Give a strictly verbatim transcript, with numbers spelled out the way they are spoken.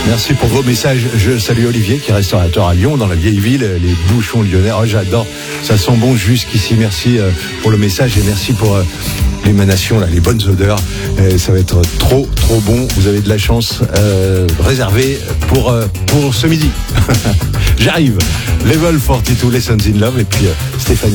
Merci pour vos messages. Je salue Olivier qui est restaurateur à Lyon, dans la vieille ville, les bouchons lyonnais. Oh, j'adore, ça sent bon jusqu'ici. Merci pour le message et merci pour l'émanation, là, les bonnes odeurs. Et ça va être trop, trop bon. Vous avez de la chance euh, réservée pour, euh, pour ce midi. J'arrive. Level quarante-deux, Lessons in Love et puis euh, Stéphanie.